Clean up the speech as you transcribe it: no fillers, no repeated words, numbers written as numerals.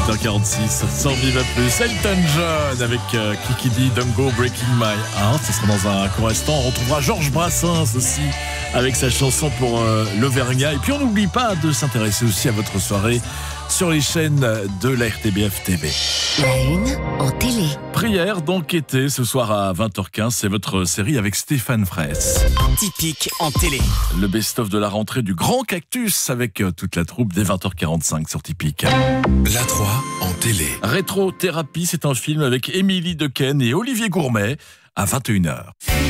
17h46, sans Viva Plus, Elton John avec Kiki D, Don't Go Breaking My Heart. Ce sera dans un court instant. On retrouvera Georges Brassens aussi avec sa chanson pour l'Auvergnat. Et puis on n'oublie pas de s'intéresser aussi à votre soirée sur les chaînes de la RTBF TV. La une en télé. Prière d'enquêter ce soir à 20h15, c'est votre série avec Stéphane Fraisse. Typique en télé. Le best-of de la rentrée du Grand Cactus avec toute la troupe dès 20h45 sur Typique. La 3 en télé. Rétro-thérapie, c'est un film avec Émilie Dequesne et Olivier Gourmet à 21h.